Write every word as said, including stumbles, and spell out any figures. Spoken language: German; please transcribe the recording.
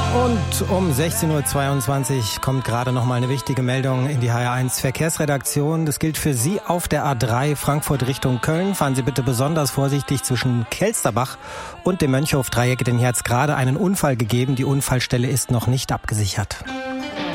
Und um sechzehn Uhr zweiundzwanzig kommt gerade noch mal eine wichtige Meldung in die H R eins Verkehrsredaktion. Das gilt für Sie auf der A drei Frankfurt Richtung Köln. Fahren Sie bitte besonders vorsichtig zwischen Kelsterbach und dem Mönchhof-Dreieck, denn hier hat es gerade einen Unfall gegeben. Die Unfallstelle ist noch nicht abgesichert.